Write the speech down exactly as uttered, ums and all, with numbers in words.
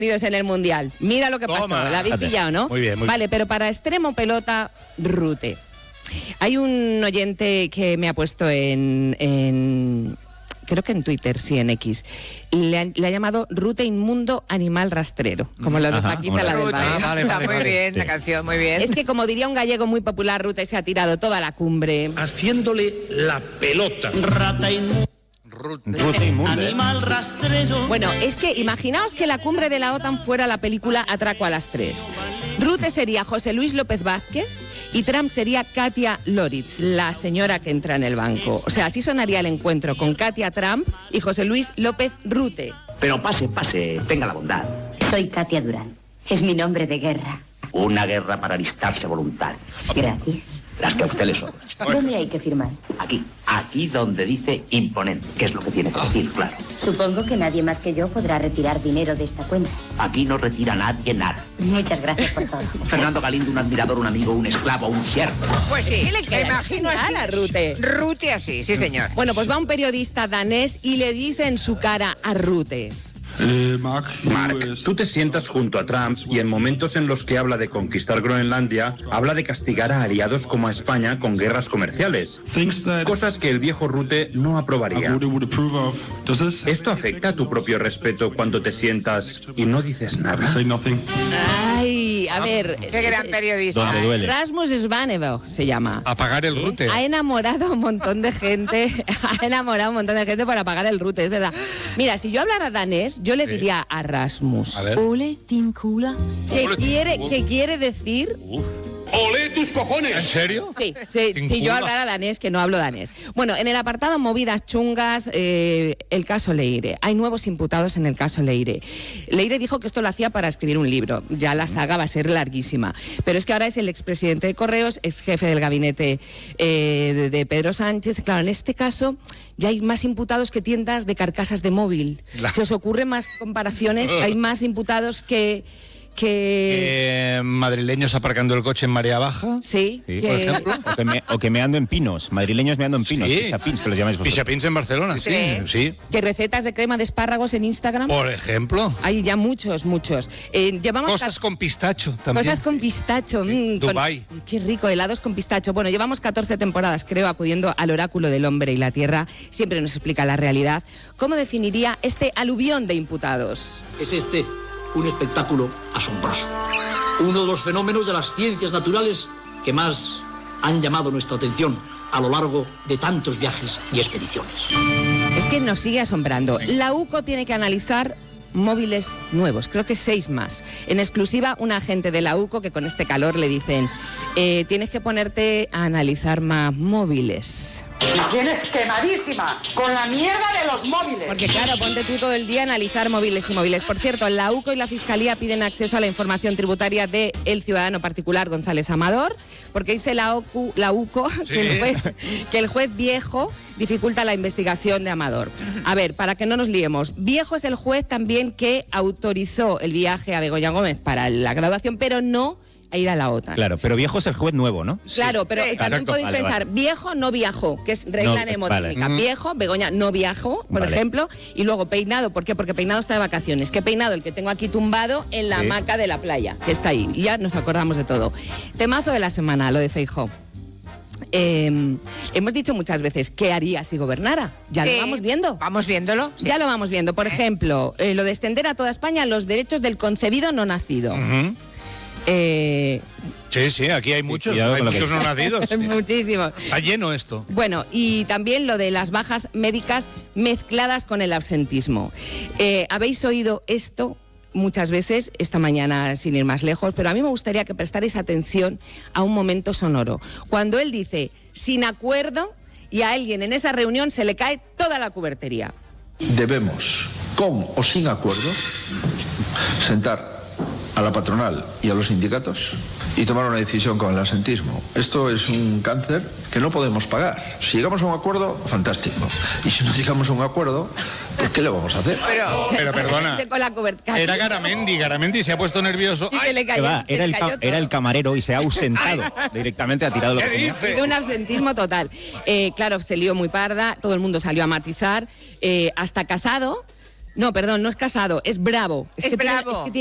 Unidos en el Mundial. Mira lo que pasó, Toma. la habéis pillado, ¿no? Muy bien, muy Vale, pero para extremo pelota, Rute. Hay un oyente que me ha puesto en, en creo que en Twitter, sí, en X, le ha, le ha llamado Rute Inmundo Animal Rastrero, como lo de Ajá, Paquita, la del Rute, barrio. Ah, vale, está vale, muy vale. bien, Sí. la canción, muy bien. Es que, como diría un gallego muy popular, Rute se ha tirado toda la cumbre. haciéndole la pelota. Rata inmunda, Rute inmunda, ¿eh? animal rastrero. Bueno, es que imaginaos que la cumbre de la OTAN fuera la película Atraco a las tres. Rute sería José Luis López Vázquez y Trump sería Katia Loritz, la señora que entra en el banco. O sea, así sonaría el encuentro con Katia Trump y José Luis López Rute. Pero pase, pase, tenga la bondad. Soy Katia Durán. Es mi nombre de guerra. Una guerra para alistarse voluntad. Gracias. Las que a usted le son. ¿Dónde hay que firmar? Aquí, aquí donde dice imponente, que es lo que tiene que decir, claro. Supongo que nadie más que yo podrá retirar dinero de esta cuenta. Aquí no retira nadie nada. Muchas gracias por todo. Fernando Galindo, un admirador, un amigo, un esclavo, un siervo. Pues sí, ¿Qué le queda? me imagino así. A Rute. Rute así, sí señor. Bueno, pues va un periodista danés y le dice en su cara a Rute: Mark, Mark, tú te sientas junto a Trump y en momentos en los que habla de conquistar Groenlandia, habla de castigar a aliados como a España con guerras comerciales. Cosas que el viejo Rute no aprobaría. ¿Esto afecta a tu propio respeto cuando te sientas y no dices nada? Ay, a ver. Qué gran periodista. Donde duele. Rasmus Svanevo se llama. Apagar el Rute. Ha enamorado a un montón de gente, ha enamorado a un montón de gente para pagar el Rute, es verdad. Mira, si yo hablara danés, yo le diría a Rasmus, A ver. Ole, Tim Kula. que quiere, que quiere decir... ¡Olé tus cojones! ¿En serio? Sí, sí, Sin si yo culo. hablara danés, que no hablo danés. Bueno, en el apartado movidas chungas, eh, el caso Leire. Hay nuevos imputados en el caso Leire. Leire dijo que esto lo hacía para escribir un libro. Ya la saga va a ser larguísima. Pero es que ahora es el expresidente de Correos, ex jefe del gabinete eh, de, de Pedro Sánchez. Claro, en este caso ya hay más imputados que tiendas de carcasas de móvil. La- ¿Se os ocurren más comparaciones? Hay más imputados que... que... Eh, madrileños aparcando el coche en marea baja. sí, Sí, que- por ejemplo. O que, me, o que meando en pinos. Madrileños meando en pinos. Sí. Pisapins, que los llamáis vosotros. Pisapins en Barcelona, sí. Sí. Sí. que recetas de crema de espárragos en Instagram. Por ejemplo. Hay ya muchos, muchos. Eh, llevamos Cosas ca- con pistacho también. cosas con pistacho. mm, con- Dubái. Qué rico, helados con pistacho. Bueno, llevamos catorce temporadas, creo, acudiendo al oráculo del hombre y la tierra. Siempre nos explica la realidad. ¿Cómo definiría este aluvión de imputados? Es este un espectáculo asombroso. Uno de los fenómenos de las ciencias naturales que más han llamado nuestra atención a lo largo de tantos viajes y expediciones. Es que nos sigue asombrando. La U C O tiene que analizar móviles nuevos, creo que seis más. En exclusiva, un agente de la U C O que con este calor le dicen, eh, tienes que ponerte a analizar más móviles. La tienes quemadísima con la mierda de los móviles. Porque claro, ponte tú todo el día a analizar móviles y móviles. Por cierto, la U C O y la Fiscalía piden acceso a la información tributaria del ciudadano particular González Amador, porque dice la, O C U, la U C O Sí. que, el juez, que el juez viejo dificulta la investigación de Amador. A ver, para que no nos liemos, viejo es el juez también que autorizó el viaje a Begoña Gómez para la graduación, pero no a ir a la OTAN. Claro, pero viejo es el juez nuevo, ¿no? Claro, pero Sí, también exacto. podéis Vale, pensar, vale. viejo no viajó, que es regla No, mnemotécnica. vale. Viejo, Begoña no viajó, por Vale. ejemplo, y luego peinado, ¿por qué? Porque peinado está de vacaciones. ¿Qué peinado? El que tengo aquí tumbado en la Sí. hamaca de la playa, que está ahí. Y ya nos acordamos de todo. Temazo de la semana, lo de Feijóo. Eh, hemos dicho muchas veces, ¿qué haría si gobernara? Ya Sí, lo vamos viendo. Vamos viéndolo. sí. Ya lo vamos viendo. Por ejemplo, eh, lo de extender a toda España los derechos del concebido no nacido. Ujú. Eh, Sí, sí, aquí hay muchos, cuidado hay con lo que muchos no nacidos. muchísimo. Está lleno esto. Bueno, y también lo de las bajas médicas mezcladas con el absentismo. Eh, Habéis oído esto muchas veces esta mañana, sin ir más lejos, pero a mí me gustaría que prestarais atención a un momento sonoro. Cuando él dice, sin acuerdo, y a alguien en esa reunión se le cae toda la cubertería. Debemos, con o sin acuerdo, sentar a la patronal y a los sindicatos y tomar una decisión con el absentismo. Esto es un cáncer que no podemos pagar. Si llegamos a un acuerdo, fantástico. Y si no llegamos a un acuerdo, pues ¿qué le vamos a hacer? Pero Pero perdona, Con la cubertería. era Garamendi, Garamendi se ha puesto nervioso. Y ¡Ay! se le Que cayó, va, se era, le el cayó ca- era todo. el camarero y se ha ausentado. Directamente ha tirado lo que ¿Qué tenía. dice? De un absentismo total. Eh, claro, se lió muy parda, todo el mundo salió a matizar. Eh, hasta Casado No, perdón, no es casado, es bravo. Es que tiene- bravo. es que tiene